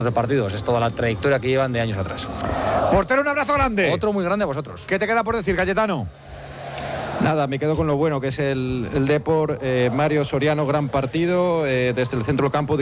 de partidos, es toda la trayectoria que llevan de años atrás. Portero, un abrazo grande. Otro muy grande a vosotros. ¿Qué te queda por decir, Cayetano? Nada, me quedo con lo bueno que es el Depor. Mario Soriano, gran partido desde el centro del campo.